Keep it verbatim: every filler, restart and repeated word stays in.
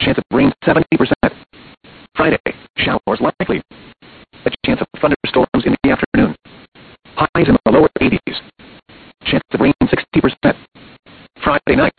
chance of rain seventy percent. Friday, showers likely. A chance of thunderstorms in the afternoon. Highs in the lower eighties. Chance of rain sixty percent. Friday night,